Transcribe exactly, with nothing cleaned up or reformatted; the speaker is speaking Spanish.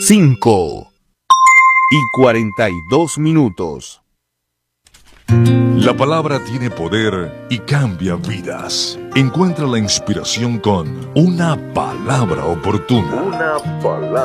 cinco y cuarenta y dos minutos. La palabra tiene poder y cambia vidas. Encuentra la inspiración con Una Palabra Oportuna. Una palabra.